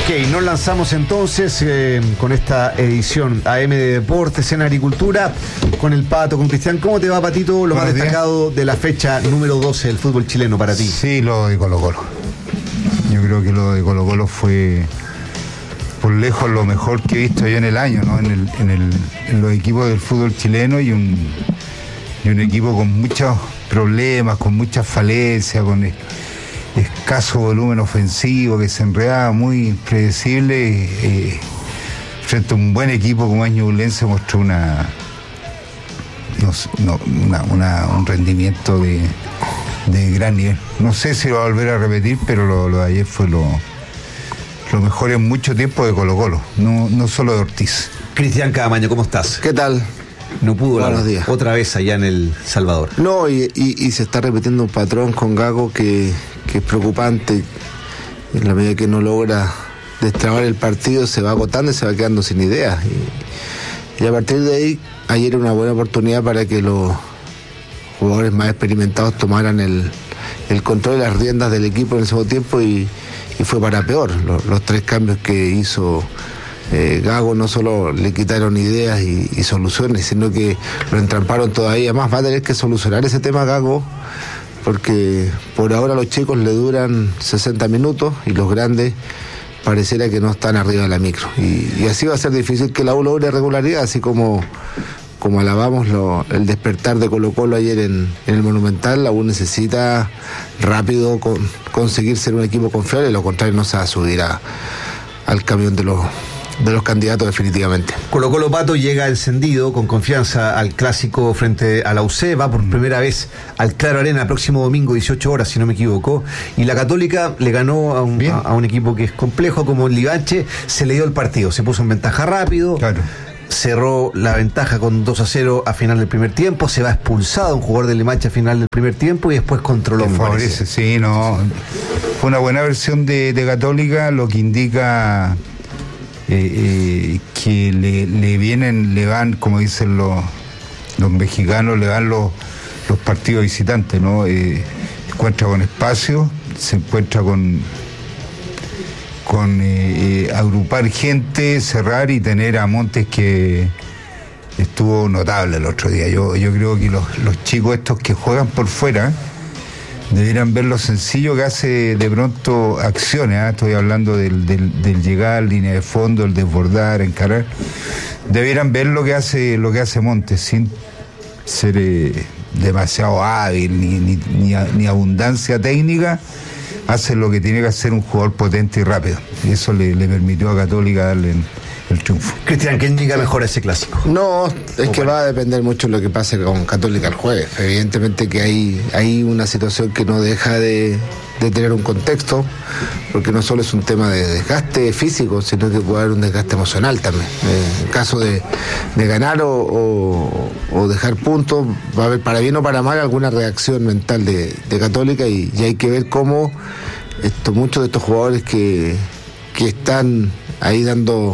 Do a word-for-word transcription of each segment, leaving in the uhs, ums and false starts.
Ok, nos lanzamos entonces eh, con esta edición A M de Deportes en Agricultura, con el Pato, con Cristian. ¿Cómo te va, Patito? Lo más destacado de la fecha número doce del fútbol chileno para ti. Sí, lo de Colo Colo. Yo creo que lo de Colo Colo fue por lejos lo mejor que he visto yo en el año, ¿no? En, el, en, el, en los equipos del fútbol chileno, y un, y un equipo con muchos problemas, con muchas falencias, con escaso volumen ofensivo, que se enredaba, muy impredecible, eh, frente a un buen equipo como es Ñublense. Mostró una, no, no, una, una un rendimiento de, de gran nivel. No sé si lo va a volver a repetir, pero lo, lo de ayer fue lo, lo mejor en mucho tiempo de Colo Colo, no, no solo de Ortiz. Cristian Camaño, ¿cómo estás? ¿Qué tal? No pudo Buenos la, días. Otra vez allá en El Salvador. No, y, y, y se está repitiendo un patrón con Gago que, que es preocupante. En la medida que no logra destrabar el partido, se va agotando y se va quedando sin ideas. Y, y a partir de ahí, ayer era una buena oportunidad para que los jugadores más experimentados tomaran el, el control de las riendas del equipo en el segundo tiempo, y, y fue para peor. Los, los tres cambios que hizo Eh, Gago no solo le quitaron ideas y, y soluciones, sino que lo entramparon todavía más. Va a tener que solucionar ese tema Gago, porque por ahora los chicos le duran sesenta minutos y los grandes pareciera que no están arriba de la micro, y, y así va a ser difícil que la U logre regularidad, así como como alabamos lo, el despertar de Colo Colo ayer en, en el Monumental. La U necesita rápido con, conseguir ser un equipo confiable, lo contrario no se va a subir a, al camión de los de los candidatos definitivamente. Colo Colo, Pato, llega encendido, con confianza al clásico frente a la U C, va por primera vez al Claro Arena el próximo domingo, dieciocho horas, si no me equivoco, y la Católica le ganó a un, a, a un equipo que es complejo como el Livache, se le dio el partido, se puso en ventaja rápido, claro. Cerró la ventaja con dos a cero a final del primer tiempo, se va expulsado un jugador del Livache a final del primer tiempo y después controló. Te favorece, sí, no, fue una buena versión de, de Católica, lo que indica Eh, eh, que le, le vienen, le van, como dicen los, los mexicanos, le van los, los partidos visitantes, ¿no? Eh, se encuentra con espacio, se encuentra con con eh, eh, agrupar gente, cerrar y tener a Montes, que estuvo notable el otro día. Yo, yo creo que los, los chicos estos que juegan por fuera debieran ver lo sencillo que hace de pronto acciones, ¿eh? Estoy hablando del, del, del llegar, línea de fondo, el desbordar, encarar. Debieran ver lo que hace lo que hace Montes, sin ser eh, demasiado hábil ni, ni, ni, ni abundancia técnica. Hace lo que tiene que hacer un jugador potente y rápido, y eso le, le permitió a Católica darle el, el triunfo. Cristian, ¿quién llega mejor a ese clásico? No, es que va a depender mucho de lo que pase con Católica el jueves. Evidentemente que hay, hay una situación que no deja de, de tener un contexto, porque no solo es un tema de desgaste físico, sino que puede haber un desgaste emocional también. Eh, en caso de, de ganar o, o, o dejar puntos, va a haber, para bien o para mal, alguna reacción mental de, de Católica, y, y hay que ver cómo esto, muchos de estos jugadores que, que están ahí dando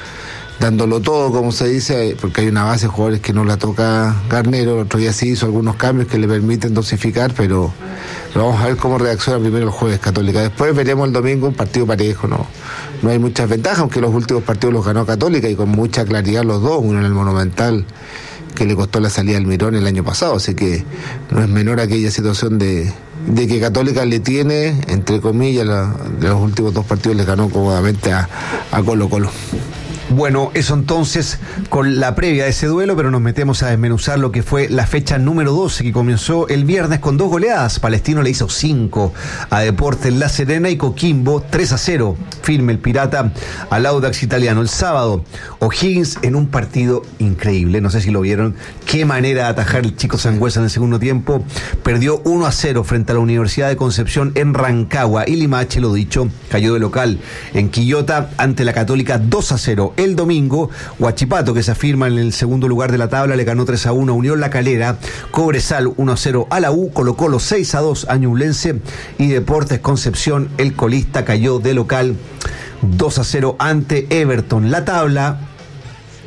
dándolo todo, como se dice, porque hay una base de jugadores que no la toca Garnero. El otro día sí hizo algunos cambios que le permiten dosificar, pero vamos a ver cómo reacciona primero el jueves Católica. Después veremos el domingo un partido parejo, no, no hay muchas ventajas, aunque los últimos partidos los ganó Católica y con mucha claridad los dos, uno en el Monumental que le costó la salida al Mirón el año pasado, así que no es menor aquella situación de, de que Católica le tiene, entre comillas, la, de los últimos dos partidos le ganó cómodamente a, a Colo Colo. Bueno, eso entonces con la previa de ese duelo, pero nos metemos a desmenuzar lo que fue la fecha número doce, que comenzó el viernes con dos goleadas. Palestino le hizo cinco a Deportes La Serena, y Coquimbo tres a cero, firme el Pirata al Audax Italiano. El sábado, O'Higgins en un partido increíble, no sé si lo vieron, qué manera de atajar el Chico Sangüesa en el segundo tiempo. Perdió uno a cero frente a la Universidad de Concepción en Rancagua, y Limache, lo dicho, cayó de local en Quillota ante la Católica dos a cero. El domingo, Huachipato, que se afirma en el segundo lugar de la tabla, le ganó tres a uno a Unión La Calera. Cobresal uno a cero a la U. Colo Colo seis a dos a Ñublense, y Deportes Concepción, el colista, cayó de local dos a cero ante Everton. La tabla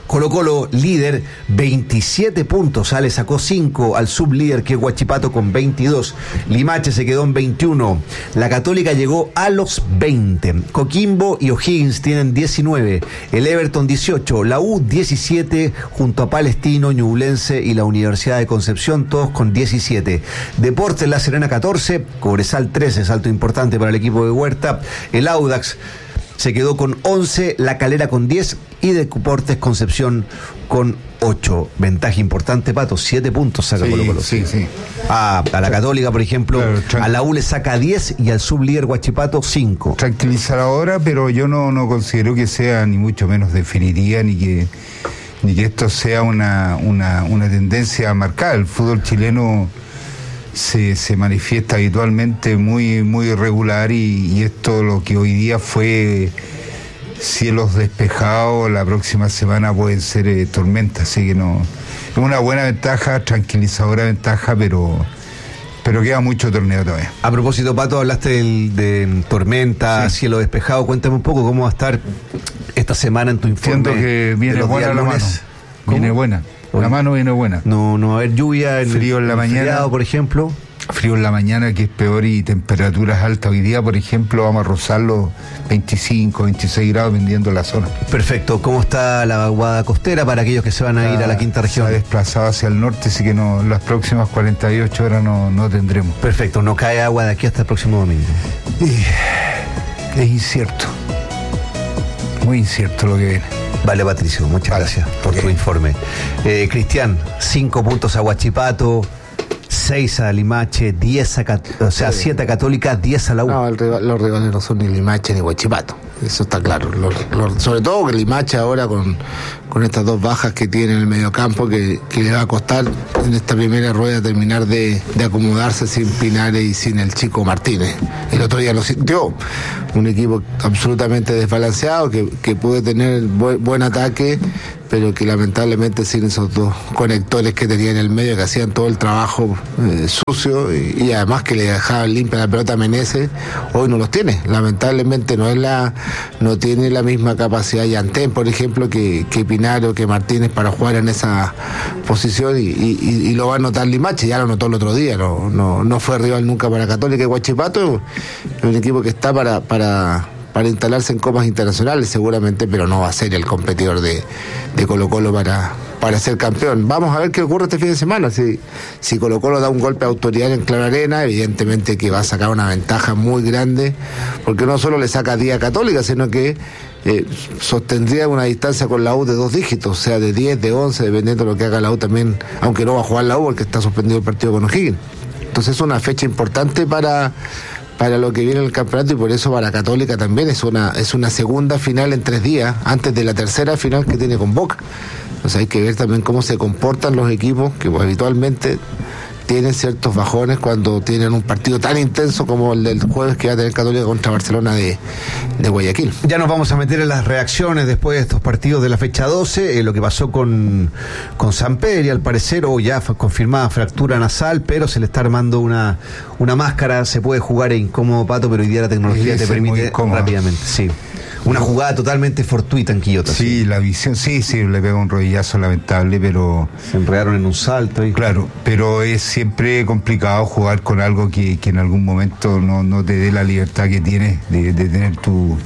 Colo Colo, líder, veintisiete puntos, ah, le sacó cinco al sublíder que es Huachipato con veintidós. Limache se quedó en veintiuno. La Católica llegó a los veinte. Coquimbo y O'Higgins tienen diecinueve. El Everton dieciocho. La U diecisiete junto a Palestino, Ñublense y la Universidad de Concepción, todos con diecisiete. Deportes La Serena catorce, Cobresal trece, salto importante para el equipo de Huerta. El Audax se quedó con once, La Calera con diez y Deportes Concepción con ocho. Ventaja importante, Pato, siete puntos saca sí, Colo Colo. Sí, sí. A, a la Católica, por ejemplo, claro, a la U le saca diez y al sublíder Huachipato cinco. Tranquilizar ahora, pero yo no, no considero que sea ni mucho menos definitiva, ni que ni que esto sea una, una, una tendencia marcada. El fútbol chileno Se, se manifiesta habitualmente muy muy irregular y, y esto lo que hoy día fue cielos despejados, la próxima semana pueden ser eh, tormentas, así que no es una buena ventaja, tranquilizadora ventaja, pero pero queda mucho torneo todavía. A propósito, Pato, hablaste del, de tormenta, sí, cielo despejado, cuéntame un poco cómo va a estar esta semana en tu informe. Siento que viene buena la mano, viene buena. La mano viene buena. No, no va a haber lluvia, en frío en la mañana, feriado, por ejemplo. Frío en la mañana, que es peor, y temperaturas altas. Hoy día, por ejemplo, vamos a rozar los veinticinco, veintiséis grados, dependiendo de la zona. Perfecto. ¿Cómo está la vaguada costera para aquellos que se van a ir a la quinta región? Se ha desplazado hacia el norte, así que no, las próximas cuarenta y ocho horas no, no tendremos. Perfecto. No cae agua de aquí hasta el próximo domingo. Y es incierto. Muy incierto lo que viene. Vale, Patricio, muchas vale. gracias por okay. tu informe. Eh, Cristian, cinco puntos a Huachipato, seis a Limache, diez a, o sea, sí. siete a Católica, diez a la U. No, el rival, los rivales no son ni Limache ni Huachipato, eso está claro. Los, los, sobre todo que Limache ahora con, con estas dos bajas que tiene en el mediocampo, que, que le va a costar en esta primera rueda terminar de, de acomodarse sin Pinares y sin el Chico Martínez. El otro día lo sintió, un equipo absolutamente desbalanceado, que, que puede tener buen, buen ataque, pero que lamentablemente sin esos dos conectores que tenía en el medio, que hacían todo el trabajo eh, sucio y, y además que le dejaban limpia la pelota a Meneses, hoy no los tiene. Lamentablemente no es la no tiene la misma capacidad Yantén, por ejemplo, que, que Pinares o que Martínez para jugar en esa posición, y, y, y lo va a notar Limache, ya lo notó el otro día, no, no, no fue rival nunca para Católica y Huachipato, es un equipo que está para, para para instalarse en copas internacionales seguramente, pero no va a ser el competidor de, de Colo Colo para, para ser campeón. Vamos a ver qué ocurre este fin de semana. Si, si Colo Colo da un golpe de autoridad en Claro Arena, evidentemente que va a sacar una ventaja muy grande, porque no solo le saca diez a Católica, sino que eh, sostendría una distancia con la U de dos dígitos, o sea, de diez, de once, dependiendo de lo que haga la U también, aunque no va a jugar la U porque está suspendido el partido con O'Higgins. Entonces es una fecha importante para... para lo que viene el campeonato, y por eso para Católica también es una es una segunda final en tres días, antes de la tercera final que tiene con Boca. Entonces hay que ver también cómo se comportan los equipos, que pues, habitualmente tienen ciertos bajones cuando tienen un partido tan intenso como el del jueves que va a tener Católica contra Barcelona de, de Guayaquil. Ya nos vamos a meter en las reacciones después de estos partidos de la fecha doce, eh, lo que pasó con, con Samperi, al parecer, o ya confirmada fractura nasal, pero se le está armando una, una máscara, se puede jugar e incómodo, Pato, pero hoy día la tecnología te permite rápidamente, sí. Una jugada totalmente fortuita en Quillota. Sí, ¿sí? La visión, sí, sí, le pega un rodillazo lamentable, pero... Se enredaron en un salto. Y... Claro, pero es siempre complicado jugar con algo que, que en algún momento no, no te dé la libertad que tienes de, de tener tu,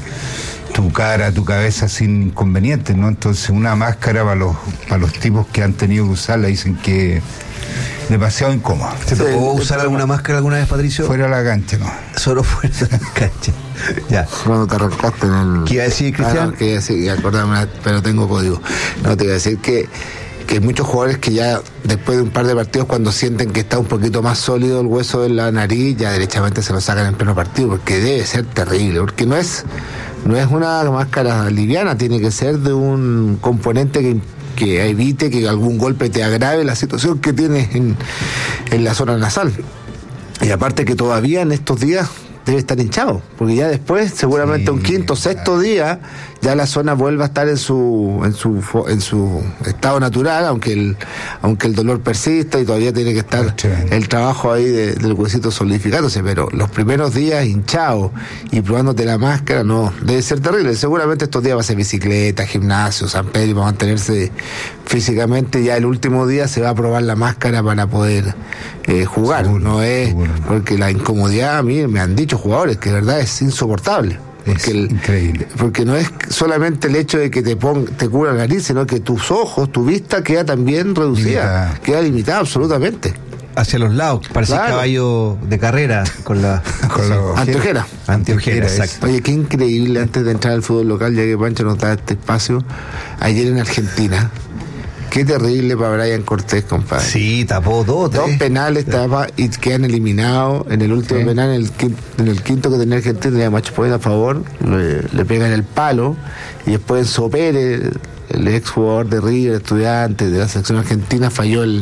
tu cara, tu cabeza sin inconvenientes, ¿no? Entonces una máscara para los, para los tipos que han tenido que usarla dicen que... demasiado incómodo. ¿Te tocó sí, usar alguna máscara alguna vez, Patricio? Fuera de la cancha, no. Solo fuera de la cancha. Ya. Cuando te arrancaste en el... ¿Qué iba a decir, Cristian? Ah, no, que iba a decir, acordarme, pero tengo código. No, te iba a decir que, que hay muchos jugadores que ya después de un par de partidos, cuando sienten que está un poquito más sólido el hueso de la nariz, ya derechamente se lo sacan en pleno partido, porque debe ser terrible, porque no es, no es una máscara liviana, tiene que ser de un componente que que evite que algún golpe te agrave la situación que tienes en, en la zona nasal. Y aparte que todavía en estos días debe estar hinchado, porque ya después, seguramente Sí, un quinto, sexto claro. día, ya la zona vuelve a estar en su en su fo- en su estado natural, aunque el aunque el dolor persista y todavía tiene que estar Tremendo. el trabajo ahí de- del huesito solidificándose, pero los primeros días hinchado y probándote la máscara, no, debe ser terrible. Seguramente estos días va a ser bicicleta, gimnasio, San Pedro, para mantenerse físicamente. Ya el último día se va a probar la máscara para poder eh, jugar, Seguro, no es seguro. porque la incomodidad, a mí me han dicho jugadores que de verdad es insoportable. Porque, Es el- increíble. porque no es solamente el hecho de que te pon, te cubra la nariz, sino que tus ojos, tu vista queda también reducida, Limitada. queda limitada absolutamente. Hacia los lados, parecía Claro. caballo de carrera con la Con los- Anteojera. anteojera, es. exacto. Oye, qué increíble, antes de entrar al fútbol local, ya que Pancho nos da este espacio, ayer en Argentina, qué terrible para Brian Cortés, compadre. Sí, tapó dos, Dos tres. penales tapa y quedan eliminados. En el último Sí. penal, en el, quin- en el quinto que tenía Argentina, tenía Macho Poeta a favor, le, le pegan el palo y después Enzo Pérez, el ex jugador de River, estudiante de la selección argentina, falló el,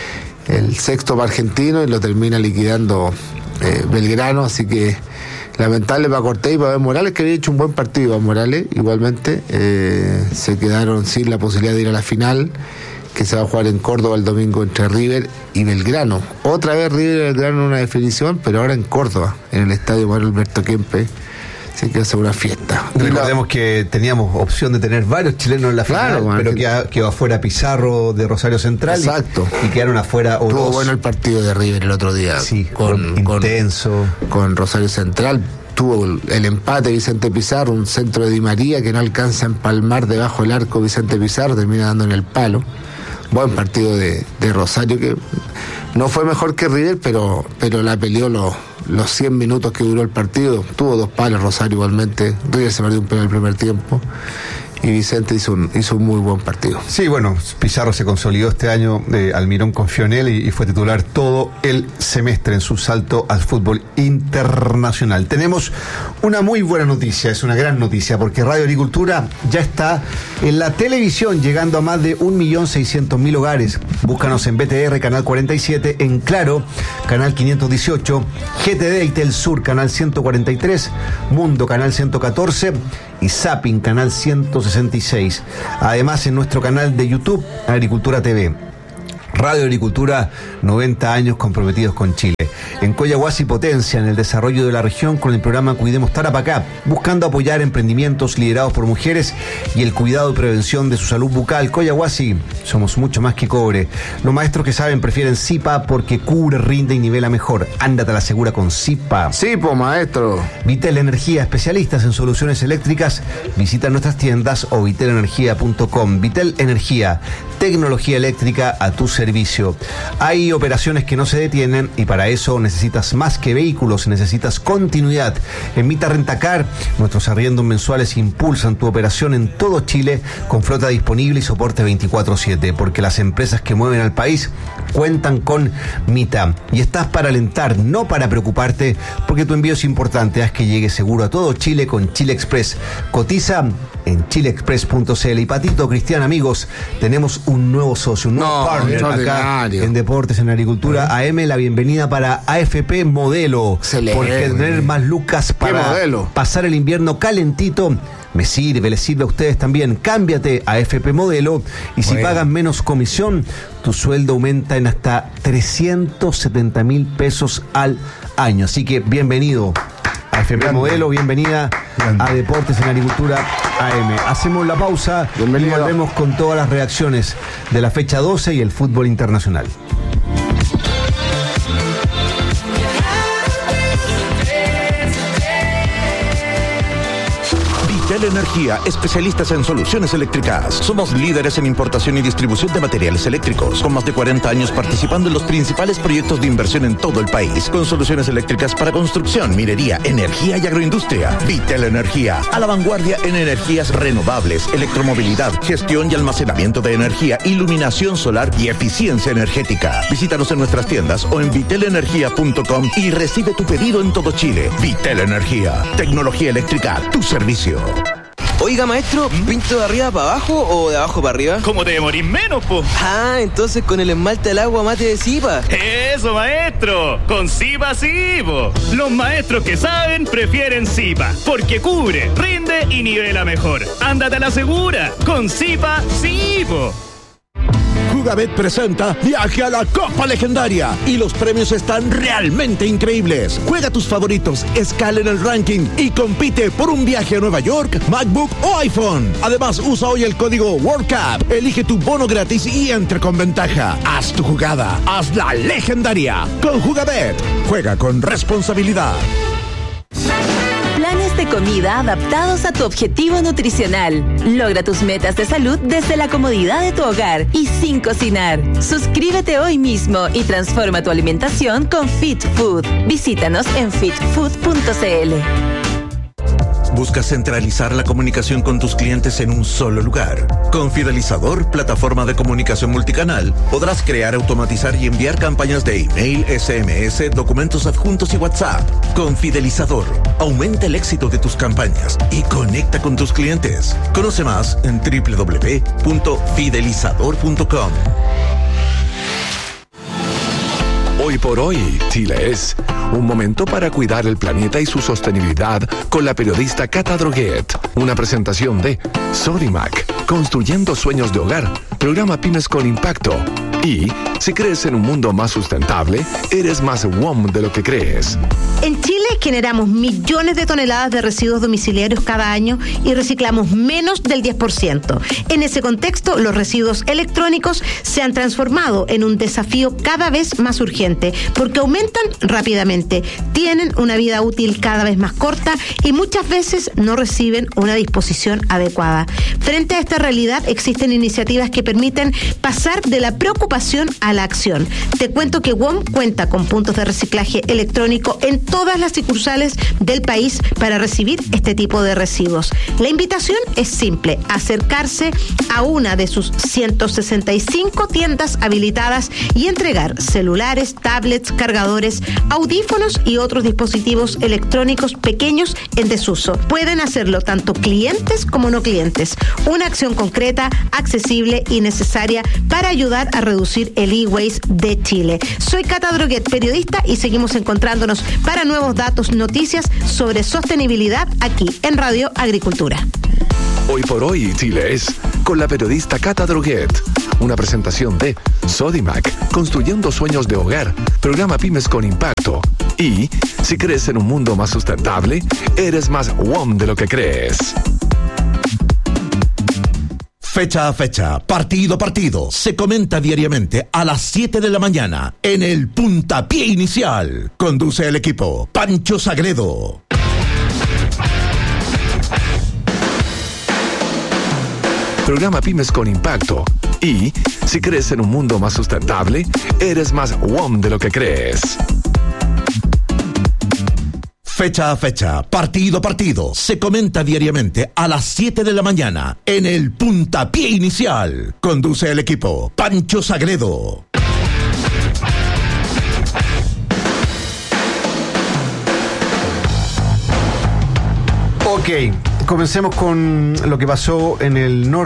el sexto para argentino y lo termina liquidando eh, Belgrano, así que lamentable para Cortés y para Ben Morales, que había hecho un buen partido. Ben Morales igualmente eh, se quedaron sin la posibilidad de ir a la final, que se va a jugar en Córdoba el domingo entre River y Belgrano. Otra vez River y Belgrano en una definición, pero ahora en Córdoba, en el estadio Manuel Alberto Kempe. Así que hace una fiesta. Y la- Recordemos que teníamos opción de tener varios chilenos en la Claro, final, bueno, pero que- quedó, quedó afuera Pizarro de Rosario Central. y- Exacto. Y, quedaron afuera o Estuvo dos. bueno el partido de River el otro día. Sí, con, con, intenso. con Rosario Central. Tuvo el, el empate Vicente Pizarro, un centro de Di María que no alcanza a empalmar debajo del arco Vicente Pizarro, termina dando en el palo. Buen partido de, de Rosario, que no fue mejor que River, pero, pero la peleó los, los cien minutos que duró el partido. Tuvo dos palos Rosario igualmente. River se perdió un penal el primer tiempo y Vicente hizo un, hizo un muy buen partido. Sí, bueno, Pizarro se consolidó este año, eh, Almirón confió en él y, y fue titular todo el semestre en su salto al fútbol internacional. Tenemos una muy buena noticia, es una gran noticia, porque Radio Agricultura ya está en la televisión, llegando a más de un millón seiscientos mil hogares. Búscanos en B T R, canal cuarenta y siete, en Claro, canal quinientos dieciocho, G T D y Telsur, canal ciento cuarenta y tres, Mundo, canal ciento catorce y Zapping, canal ciento sesenta y seis. Además, en nuestro canal de YouTube, Agricultura T V. Radio Agricultura, noventa años comprometidos con Chile. En Coyahuasi potencia en el desarrollo de la región con el programa Cuidemos Tarapacá, buscando apoyar emprendimientos liderados por mujeres y el cuidado y prevención de su salud bucal. Coyahuasi, somos mucho más que cobre. Los maestros que saben prefieren Zipa porque cubre, rinde y nivela mejor. Ándate a la segura con Zipa. Sí, pues maestro. Vitel Energía, especialistas en soluciones eléctricas. Visita nuestras tiendas o vitel energía punto com. Vitel Energía, tecnología eléctrica a tu servicio. Hay operaciones que no se detienen y para eso necesitas más que vehículos, necesitas continuidad. En Mita Rentacar, nuestros arriendos mensuales impulsan tu operación en todo Chile con flota disponible y soporte veinticuatro siete, porque las empresas que mueven al país cuentan con Mita. Y estás para alentar, no para preocuparte, porque tu envío es importante. Haz que llegue seguro a todo Chile con Chile Express. Cotiza en chile express punto c l. Y Patito, Cristian, amigos, tenemos un nuevo socio, un nuevo No, partner acá extraordinario. en Deportes, en Agricultura. A M, la bienvenida para A F P Modelo. Excelente. Porque tener más lucas para modelo? pasar el invierno calentito me sirve, les sirve a ustedes también. Cámbiate a A F P Modelo y si Bueno. pagan menos comisión, tu sueldo aumenta en hasta trescientos setenta mil pesos al año. Así que bienvenido a A F P Grande. Modelo, bienvenida Grande. a Deportes en Agricultura A M. Hacemos la pausa Bienvenido. y volvemos con todas las reacciones de la fecha doce y el fútbol internacional. Vitel Energía, especialistas en soluciones eléctricas. Somos líderes en importación y distribución de materiales eléctricos, con más de cuarenta años participando en los principales proyectos de inversión en todo el país, con soluciones eléctricas para construcción, minería, energía y agroindustria. Vitel Energía, a la vanguardia en energías renovables, electromovilidad, gestión y almacenamiento de energía, iluminación solar y eficiencia energética. Visítanos en nuestras tiendas o en vitel energía punto com y recibe tu pedido en todo Chile. Vitel Energía, tecnología eléctrica a tu servicio. Oiga, maestro, ¿pinto de arriba para abajo o de abajo para arriba? ¿Cómo te demorís menos, po? Ah, entonces con el esmalte al agua mate de Zipa. Eso, maestro. Con Zipa sí, po. Los maestros que saben prefieren Zipa, porque cubre, rinde y nivela mejor. Ándate a la segura. Con Zipa sí, po. Jugabet presenta Viaje a la Copa Legendaria y los premios están realmente increíbles. Juega tus favoritos, escala en el ranking y compite por un viaje a Nueva York, MacBook o iPhone. Además, usa hoy el código World Cup, elige tu bono gratis y entra con ventaja. Haz tu jugada, haz la legendaria con Jugabet. Juega con responsabilidad. Planes de comida adaptados a tu objetivo nutricional. Logra tus metas de salud desde la comodidad de tu hogar y sin cocinar. Suscríbete hoy mismo y transforma tu alimentación con Fit Food. Visítanos en fit food punto c l. ¿Buscas centralizar la comunicación con tus clientes en un solo lugar? Con Fidelizador, plataforma de comunicación multicanal, podrás crear, automatizar y enviar campañas de email, S M S, documentos adjuntos y WhatsApp. Con Fidelizador, aumenta el éxito de tus campañas y conecta con tus clientes. Conoce más en doble u doble u doble u punto fidelizador punto com. Hoy por hoy, Chile es un momento para cuidar el planeta y su sostenibilidad con la periodista Cata Droguet. Una presentación de Sodimac, construyendo sueños de hogar, programa Pymes con Impacto. Y si crees en un mundo más sustentable, eres más W O M de lo que crees. En Chile generamos millones de toneladas de residuos domiciliarios cada año y reciclamos menos del diez por ciento. En ese contexto, los residuos electrónicos se han transformado en un desafío cada vez más urgente porque aumentan rápidamente, tienen una vida útil cada vez más corta y muchas veces no reciben una disposición adecuada. Frente a esta realidad, existen iniciativas que permiten pasar de la preocupación a la acción. Te cuento que W O M cuenta con puntos de reciclaje electrónico en todas las sucursales del país para recibir este tipo de residuos. La invitación es simple: acercarse a una de sus ciento sesenta y cinco tiendas habilitadas y entregar celulares, tablets, cargadores, audífonos y otros dispositivos electrónicos pequeños en desuso. Pueden hacerlo tanto clientes como no clientes. Una acción concreta, accesible y necesaria para ayudar a reducir el e-waste de Chile. Soy Cata Droguet, periodista, y seguimos encontrándonos para nuevos datos, noticias sobre sostenibilidad aquí en Radio Agricultura. Hoy por hoy, Chile es con la periodista Cata Droguet. Una presentación de Sodimac, construyendo sueños de hogar, programa Pymes con Impacto. Y si crees en un mundo más sustentable, eres más W O M de lo que crees. Fecha a fecha, partido a partido, se comenta diariamente a las siete de la mañana en el Puntapié Inicial. Conduce el equipo Pancho Sagredo. Programa Pymes con Impacto. Y si crees en un mundo más sustentable, eres más W O M de lo que crees. Fecha a fecha, partido a partido, se comenta diariamente a las siete de la mañana en el Puntapié Inicial. Conduce el equipo Pancho Sagredo. Ok, comencemos con lo que pasó en el norte.